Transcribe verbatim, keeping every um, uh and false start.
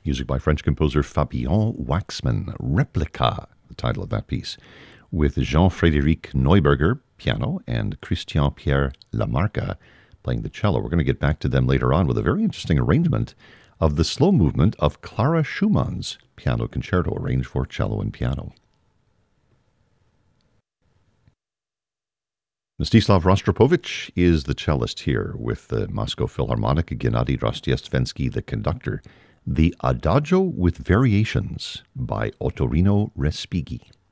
Music by French composer Fabien Waxman, Replica, the title of that piece, with Jean-Frédéric Neuberger, piano, and Christian-Pierre Lamarca playing the cello. We're going to get back to them later on with a very interesting arrangement of the slow movement of Clara Schumann's piano concerto, arranged for cello and piano. Mstislav Rostropovich is the cellist here, with the Moscow Philharmonic, Gennady Rostiestvensky, the conductor. The Adagio with Variations by Ottorino Respighi.